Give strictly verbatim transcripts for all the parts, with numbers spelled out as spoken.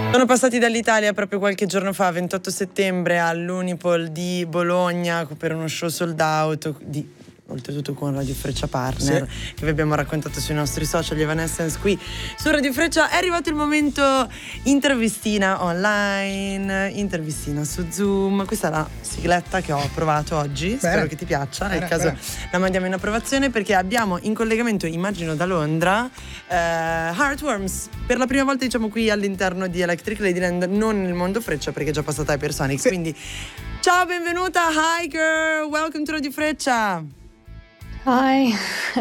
Sono passati dall'Italia proprio qualche giorno fa, ventotto settembre, all'Unipol di Bologna per uno show sold out di, oltretutto con Radio Freccia Partner, sì, che vi abbiamo raccontato sui nostri social. Evanescence qui su Radio Freccia. È arrivato il momento intervistina online, intervistina su Zoom. Questa è la sigletta che ho provato oggi. Bene. Spero che ti piaccia. Nel bene, caso bene. La mandiamo in approvazione, perché abbiamo in collegamento, immagino da Londra, eh, Heartworms per la prima volta, diciamo, qui all'interno di Electric Ladyland, non nel mondo Freccia perché è già passata ai Personix, sì. Quindi ciao, benvenuta. Hi girl, welcome to Radio Freccia. Hi.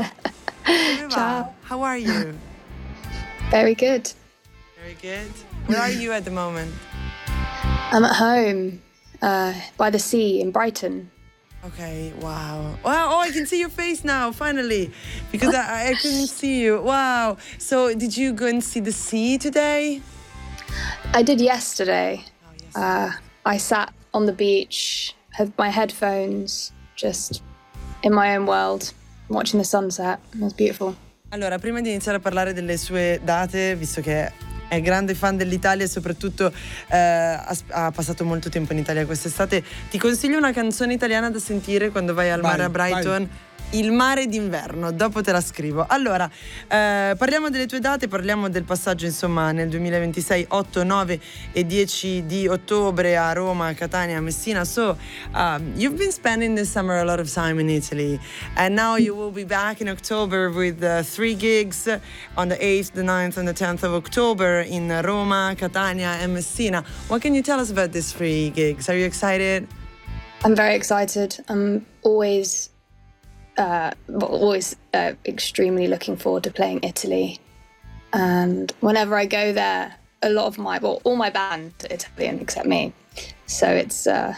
Ciao. How are you? Very good. Very good. Where are you at the moment? I'm at home, uh, by the sea in Brighton. Okay, wow. Wow, oh, I can see your face now, finally, because I, I couldn't see you. Wow. So, did you go and see the sea today? I did yesterday. Oh, yes. Uh, I sat on the beach, had my headphones, just in my own world, watching the sunset. It was beautiful. Allora, prima di iniziare a parlare delle sue date, visto che è grande fan dell'Italia e soprattutto eh, ha, ha passato molto tempo in Italia quest'estate, ti consiglio una canzone italiana da sentire quando vai al vai, mare a Brighton. Vai. Il mare d'inverno, dopo te la scrivo. Allora, eh, parliamo delle tue date, parliamo del passaggio, insomma, nel duemilaventisei, otto, nove e dieci di ottobre a Roma, Catania, Messina. So, um, you've been spending this summer a lot of time in Italy, and now you will be back in October with uh, three gigs on the eighth, the ninth and the tenth of October in Roma, Catania and Messina. What can you tell us about these three gigs? Are you excited? I'm very excited. I'm always... Uh, always uh, extremely looking forward to playing Italy, and whenever I go there, a lot of my, well, all my band are Italian except me, so it's uh,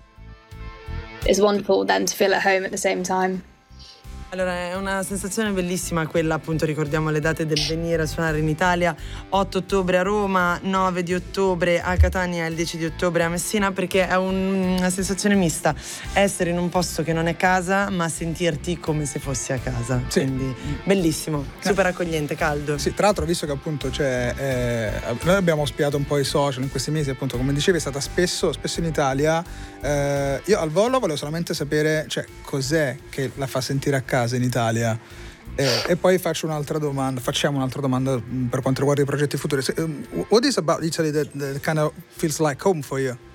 it's wonderful then to feel at home at the same time. Allora, è una sensazione bellissima quella, appunto, ricordiamo le date del venire a suonare in Italia: otto ottobre a Roma, nove di ottobre a Catania e il dieci di ottobre a Messina, perché è un, una sensazione mista, essere in un posto che non è casa ma sentirti come se fossi a casa, sì. Quindi bellissimo, super accogliente, caldo. Sì, tra l'altro, visto che appunto c'è, eh, noi abbiamo spiato un po' i social in questi mesi, appunto, come dicevi, è stata spesso, spesso in Italia. eh, io al volo volevo solamente sapere, cioè, cos'è che la fa sentire a casa in Italia, eh, e poi faccio un'altra domanda facciamo un'altra domanda per quanto riguarda i progetti futuri. What is about Italy that, that kind of feels like home for you?